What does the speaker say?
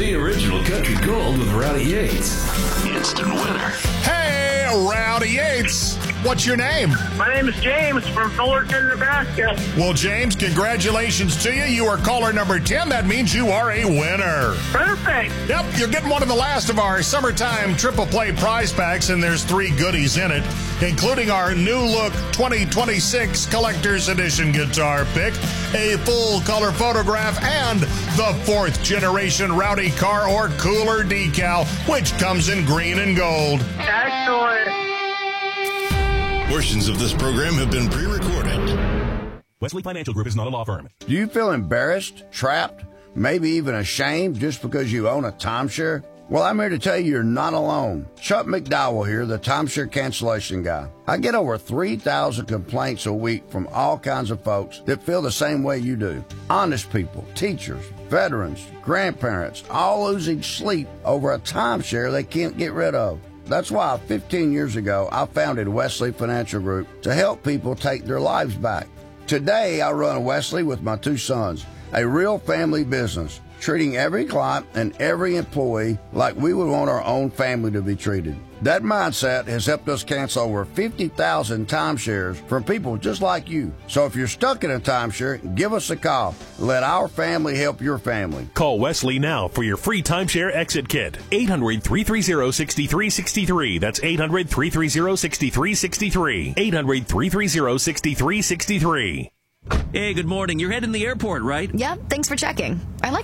The original country gold with Rowdy Yates. Instant winner. Hey, Rowdy Yates. What's your name? My name is James from Fullerton, Nebraska. Well, James, congratulations to you. You are caller number 10. That means you are a winner. Perfect. Yep, you're getting one of the last of our summertime triple play prize packs, and there's 3 goodies in it, including our new look 2026 Collector's Edition guitar pick, a full color photograph, and the 4th generation Rowdy car or cooler decal, which comes in green and gold. Excellent. Portions of this program have been pre-recorded. Wesley Financial Group is not a law firm. Do you feel embarrassed, trapped, maybe even ashamed just because you own a timeshare? Well, I'm here to tell you you're not alone. Chuck McDowell here, the timeshare cancellation guy. I get over 3,000 complaints a week from all kinds of folks that feel the same way you do. Honest people, teachers, veterans, grandparents, all losing sleep over a timeshare they can't get rid of. That's why 15 years ago, I founded Wesley Financial Group to help people take their lives back. Today, I run Wesley with my 2 sons, a real family business, treating every client and every employee like we would want our own family to be treated. That mindset has helped us cancel over 50,000 timeshares from people just like you. So if you're stuck in a timeshare, give us a call. Let our family help your family. Call Wesley now for your free timeshare exit kit. 800-330-6363. That's 800-330-6363. 800-330-6363. Hey, good morning. You're heading to the airport, right? Yep, thanks for checking. I like